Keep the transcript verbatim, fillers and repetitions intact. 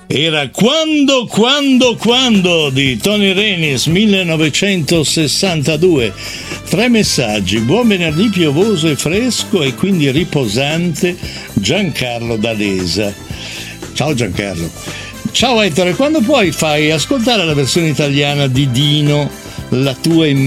Era Quando, quando, quando di Tony Renis, millenovecentosessantadue. Tre messaggi: buon venerdì piovoso e fresco e quindi riposante, Giancarlo D'Alesa. Ciao Giancarlo. Ciao Ettore, quando poi fai ascoltare la versione italiana di Dino, la tua